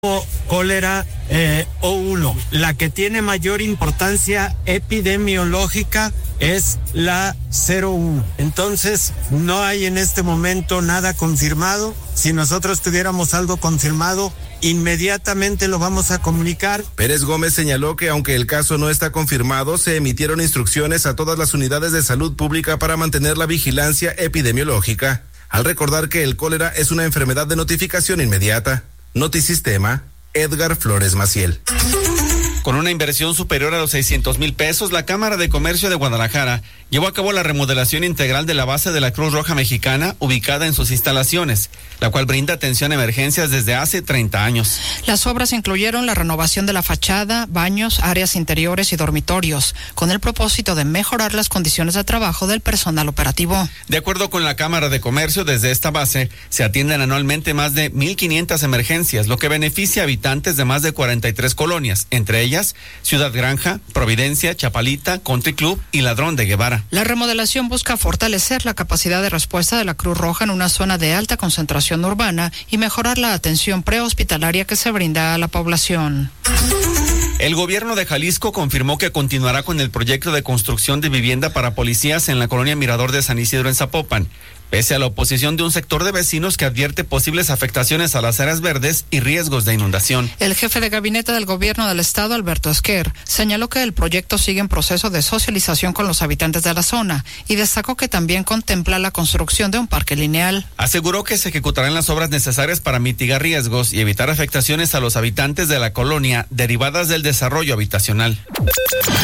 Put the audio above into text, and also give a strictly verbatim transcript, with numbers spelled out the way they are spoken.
cólera eh, O uno. La que tiene mayor importancia epidemiológica es la cero uno. Entonces, no hay en este momento nada confirmado. Si nosotros tuviéramos algo confirmado, inmediatamente lo vamos a comunicar. Pérez Gómez señaló que aunque el caso no está confirmado, se emitieron instrucciones a todas las unidades de salud pública para mantener la vigilancia epidemiológica, al recordar que el cólera es una enfermedad de notificación inmediata. Notisistema, Edgar Flores Maciel. Con una inversión superior a los seiscientos mil pesos, la Cámara de Comercio de Guadalajara llevó a cabo la remodelación integral de la base de la Cruz Roja Mexicana ubicada en sus instalaciones, la cual brinda atención a emergencias desde hace treinta años. Las obras incluyeron la renovación de la fachada, baños, áreas interiores y dormitorios, con el propósito de mejorar las condiciones de trabajo del personal operativo. De acuerdo con la Cámara de Comercio, desde esta base se atienden anualmente más de mil quinientas emergencias, lo que beneficia a habitantes de más de cuarenta y tres colonias, entre ellas Ciudad Granja, Providencia, Chapalita, Country Club y Ladrón de Guevara. La remodelación busca fortalecer la capacidad de respuesta de la Cruz Roja en una zona de alta concentración urbana y mejorar la atención prehospitalaria que se brinda a la población. El gobierno de Jalisco confirmó que continuará con el proyecto de construcción de vivienda para policías en la colonia Mirador de San Isidro en Zapopan, pese a la oposición de un sector de vecinos que advierte posibles afectaciones a las áreas verdes y riesgos de inundación. El jefe de gabinete del gobierno del estado, Alberto Esquer, señaló que el proyecto sigue en proceso de socialización con los habitantes de la zona y destacó que también contempla la construcción de un parque lineal. Aseguró que se ejecutarán las obras necesarias para mitigar riesgos y evitar afectaciones a los habitantes de la colonia derivadas del desarrollo habitacional.